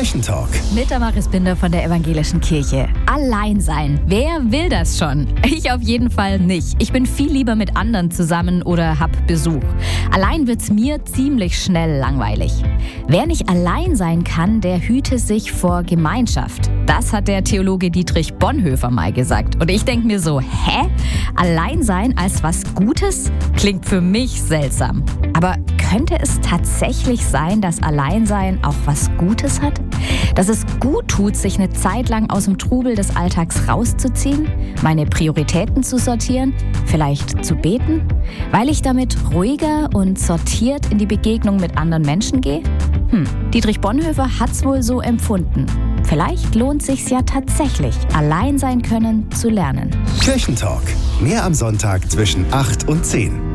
Kirchentalk. Mit Damaris Binder von der Evangelischen Kirche. Allein sein. Wer will das schon? Ich auf jeden Fall nicht. Ich bin viel lieber mit anderen zusammen oder hab Besuch. Allein wird's mir ziemlich schnell langweilig. Wer nicht allein sein kann, der hüte sich vor Gemeinschaft. Das hat der Theologe Dietrich Bonhoeffer mal gesagt. Und ich denke mir so, Allein sein als was Gutes? Klingt für mich seltsam. Aber könnte es tatsächlich sein, dass Alleinsein auch was Gutes hat? Dass es gut tut, sich eine Zeit lang aus dem Trubel des Alltags rauszuziehen, meine Prioritäten zu sortieren, vielleicht zu beten, weil ich damit ruhiger und sortiert in die Begegnung mit anderen Menschen gehe? Dietrich Bonhoeffer hat's wohl so empfunden. Vielleicht lohnt sich's ja tatsächlich, allein sein können zu lernen. Kirchentalk. Mehr am Sonntag zwischen 8 und 10.